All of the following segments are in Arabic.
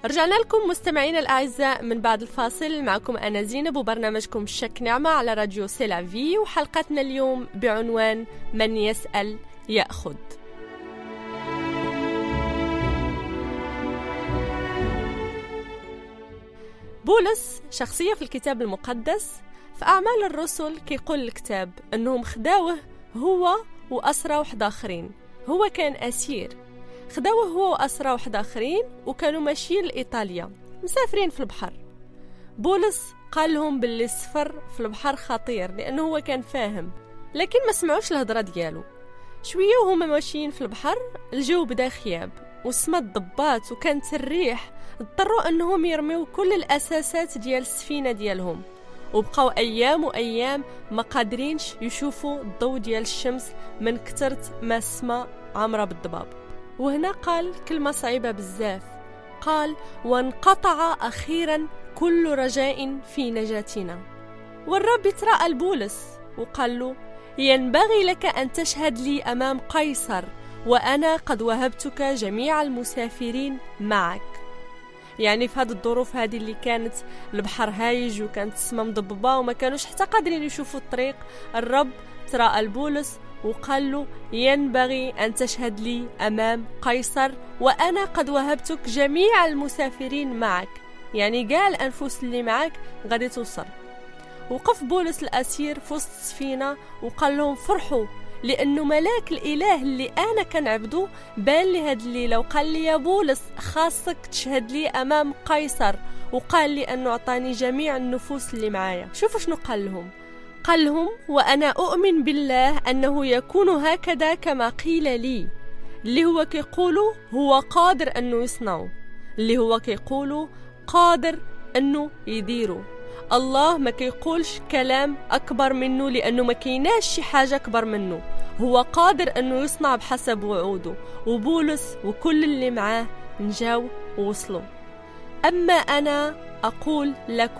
رجعنا لكم مستمعين الأعزاء من بعد الفاصل. معكم أنا زينب وبرنامجكم شك نعمة على راديو سيلافي، وحلقتنا اليوم بعنوان من يسأل يأخذ. بولس شخصية في الكتاب المقدس. في أعمال الرسل كيقول الكتاب أنهم خداوه هو وأسرى واحد آخرين. هو كان أسير، خداوه هو وأسرى واحد آخرين، وكانوا ماشيين لإيطاليا مسافرين في البحر. بولس قال لهم باللي السفر في البحر خطير لأنه هو كان فاهم، لكن ما سمعوش الهضرة ديالو. شوية وهما ماشيين في البحر الجو بدا خياب وسمت ضبات وكانت الريح، اضطروا أنهم يرميوا كل الأساسات ديال السفينة ديالهم، وبقوا أيام وأيام ما قادرينش يشوفوا الضوء ديال الشمس من كترة ما السماء عامرة بالضباب. وهنا قال كلمة صعيبة بزاف، قال وانقطع أخيرا كل رجاء في نجاتنا. والرب يتراءى لبولس وقال له ينبغي لك أن تشهد لي أمام قيصر، وأنا قد وهبتك جميع المسافرين معك. يعني في هذه الظروف هذه اللي كانت البحر هايج وكانت السماء مضببة وما كانوش حتى قادرين يشوفوا الطريق، الرب تراءى لبولس وقال له ينبغي أن تشهد لي أمام قيصر، وأنا قد وهبتك جميع المسافرين معك. يعني قال الأنفس اللي معك غادي توصل. وقف بولس الأسير في وسط السفينة وقال لهم فرحوا، لأنه ملاك الإله اللي أنا كنعبدو بان لي هاد الليلة وقال لي يا بولس خاصك تشهد لي أمام قيصر، وقال لي أنه أعطاني جميع النفوس اللي معايا. شوفوا شنو قال لهم، قال لهم وأنا أؤمن بالله أنه يكون هكذا كما قيل لي. اللي هو كيقولوا هو قادر أنه يصنعه، اللي هو كيقولوا قادر أنه يديره. الله ما كيقولش كلام أكبر منه لأنه ما كيناش شي حاجة أكبر منه، هو قادر أنه يصنع بحسب وعوده. وبولس وكل اللي معاه نجاو ووصلوا. أما أنا أقول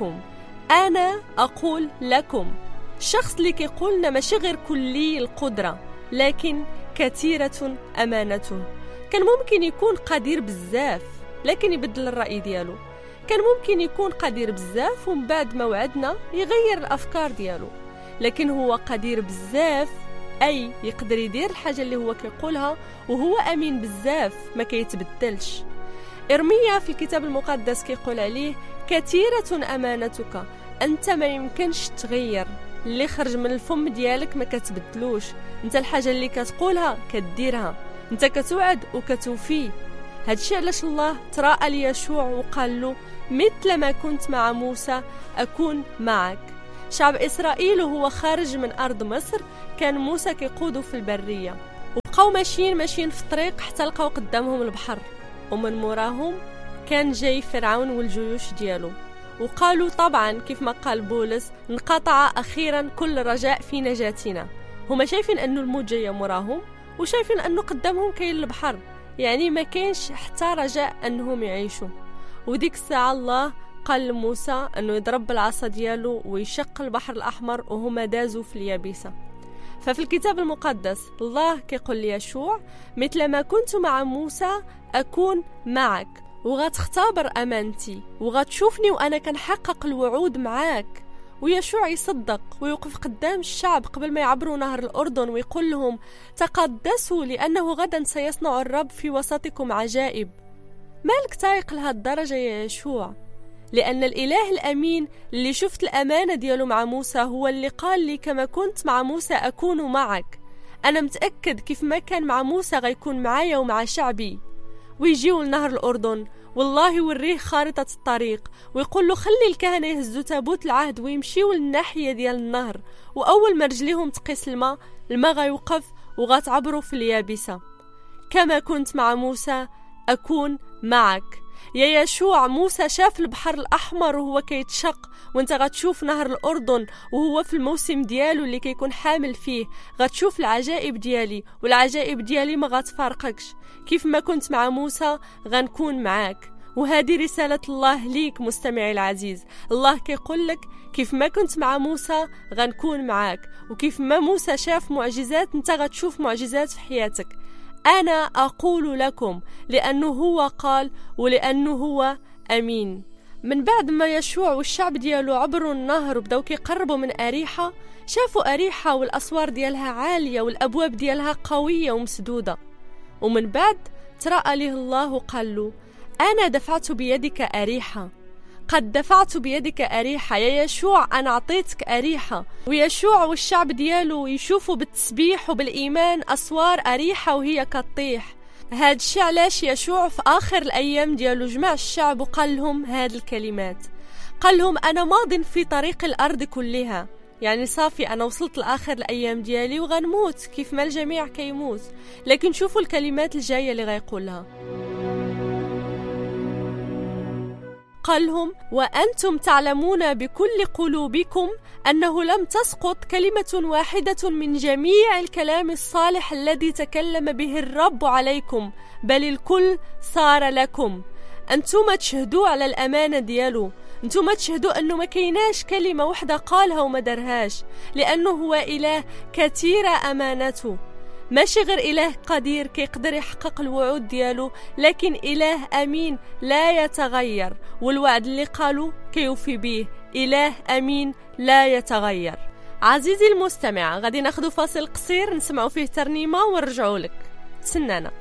لكم، الشخص اللي كيقولنا ماشي غير كلي القدرة لكن كثيرة أمانته. كان ممكن يكون قدير بزاف لكن يبدل الرأي ديالو، كان ممكن يكون قدير بزاف ومن بعد ما وعدنا يغير الأفكار ديالو، لكن هو قدير بزاف أي يقدر يدير الحاجة اللي هو كيقولها، وهو أمين بزاف ما كيتبدلش. إرميا في الكتاب المقدس كيقول عليه كثيرة أمانتك، أنت ما يمكنش تغير، اللي خرج من الفم ديالك ما كتبدلوش، أنت الحاجة اللي كتقولها كتديرها، أنت كتوعد وكتوفي. هادشي علاش الله تراءى ليشوع وقال له مثل ما كنت مع موسى أكون معك. شعب إسرائيل وهو خارج من أرض مصر كان موسى كيقودوا في البرية، وبقاو ماشيين في الطريق حتى لقاو قدامهم البحر، ومن موراهم كان جاي فرعون والجيوش ديالو. وقالوا طبعا كيف ما قال بولس انقطع أخيرا كل رجاء في نجاتنا. هما شايفين أنه الموت جاي موراهم وشايفين أنه قدامهم كاين البحر، يعني ما كاينش حتى رجاء أنهم يعيشوا. وديك الساعة الله قال لموسى أنه يضرب بالعصا ديالو ويشق البحر الأحمر وهما دازوا في اليابسة. ففي الكتاب المقدس الله كيقول ليشوع مثل ما كنت مع موسى أكون معك، وغتختبر أمانتي وغتشوفني وأنا كنحقق الوعود معاك. ويشوع يصدق ويوقف قدام الشعب قبل ما يعبروا نهر الأردن ويقول لهم تقدسوا لأنه غدا سيصنع الرب في وسطكم عجائب. مالك تايق لهذه الدرجة يا يشوع؟ لأن الإله الأمين اللي شفت الأمانة ديالو مع موسى هو اللي قال لي كما كنت مع موسى أكون معك. أنا متأكد كيف ما كان مع موسى غيكون معايا ومع شعبي. ويجيوا لنهر الأردن والله يوريه خارطة الطريق ويقول له خلي الكهنة يهزوا تابوت العهد ويمشيوا للناحية ديال النهر، وأول ما رجليهم تقيس الماء غيوقف وغتعبروا في اليابسة. كما كنت مع موسى أكون معك. يا يشوع موسى شاف البحر الأحمر وهو كيتشق، وانت غتشوف نهر الأردن وهو في الموسم ديالو اللي كيكون حامل فيه، غتشوف العجائب ديالي والعجائب ديالي ما غتفارقكش. كيف ما كنت مع موسى غنكون معاك. وهذه رسالة الله ليك مستمعي العزيز، الله كيقول لك كيف ما كنت مع موسى غنكون معاك، وكيف ما موسى شاف معجزات انت غتشوف معجزات في حياتك. أنا أقول لكم، لأنه هو قال ولأنه هو أمين. من بعد ما يشوع والشعب ديالو عبروا النهر وبداو كيقربوا من أريحة، شافوا أريحة والأسوار ديالها عالية والأبواب ديالها قوية ومسدودة. ومن بعد تراءى له الله وقال له: أنا دفعت بيدك أريحة، قد دفعت بيدك أريحة يا يشوع، أنا أعطيتك أريحة. ويشوع والشعب ديالو يشوفوا بالتسبيح وبالإيمان أسوار أريحة وهي كالطيح. هاد الشيء علاش يشوع في آخر الأيام ديالو جمع الشعب وقال لهم هاد الكلمات، قال لهم: أنا ماض في طريق الأرض كلها، يعني صافي أنا وصلت لآخر الأيام ديالي وغنموت كيف ما الجميع كيموت. لكن شوفوا الكلمات الجاية اللي غيقولها. قال لهم: وأنتم تعلمون بكل قلوبكم أنه لم تسقط كلمة واحدة من جميع الكلام الصالح الذي تكلم به الرب عليكم، بل الكل صار لكم. أنتم تشهدوا على الأمانة ديالو، أنتم تشهدوا أنه ما كيناش كلمة واحدة قالها وما درهاش، لأنه هو إله كثير أمانته، ماشي غير إله قدير كيقدر يحقق الوعود ديالو، لكن إله أمين لا يتغير، والوعد اللي قالوا كيوفي به. إله أمين لا يتغير. عزيزي المستمع، غادي ناخذ فاصل قصير نسمعوا فيه ترنيمة ونرجعوا لك. تسنانا.